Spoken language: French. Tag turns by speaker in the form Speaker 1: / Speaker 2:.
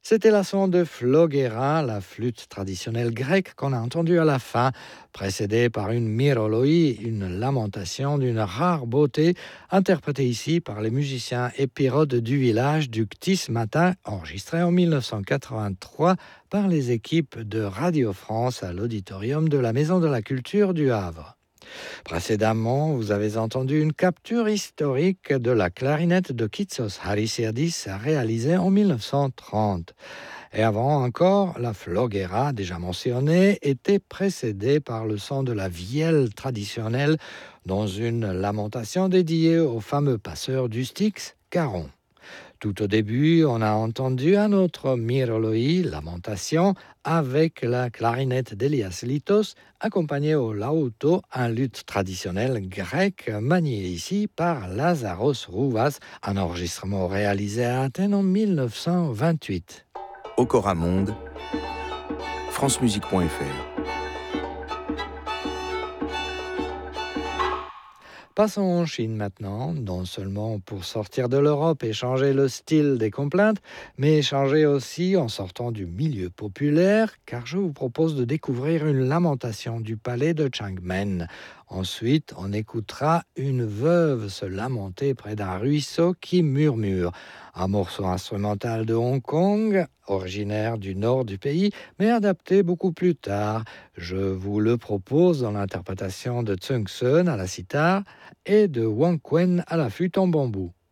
Speaker 1: C'était la son de Floguera, la flûte traditionnelle grecque qu'on a entendue à la fin, précédée par une myroloi, une lamentation d'une rare beauté, interprétée ici par les musiciens épirodes du village du Ctis Matin, enregistrée en 1983 par les équipes de Radio France à l'auditorium de la Maison de la Culture du Havre. Précédemment, vous avez entendu une capture historique de la clarinette de Kitsos Harisiadis réalisée en 1930. Et avant encore, la floguera, déjà mentionnée, était précédée par le son de la vielle traditionnelle dans une lamentation dédiée au fameux passeur du Styx, Caron. Tout au début, on a entendu un autre Myroloi, lamentation, avec la clarinette d'Elias Litos, accompagnée au lauto, un luth traditionnel grec manié ici par Lazaros Rouvas, un enregistrement réalisé à Athènes en 1928.
Speaker 2: Okora Monde, francemusique.fr.
Speaker 1: Passons en Chine maintenant, non seulement pour sortir de l'Europe et changer le style des complaintes, mais changer aussi en sortant du milieu populaire, car je vous propose de découvrir une lamentation du palais de Changmen. Ensuite, on écoutera une veuve se lamenter près d'un ruisseau qui murmure. Un morceau instrumental de Hong Kong, originaire du nord du pays, mais adapté beaucoup plus tard. Je vous le propose dans l'interprétation de Tsung Sun à la sitar et de Wang Quen à la flûte en bambou.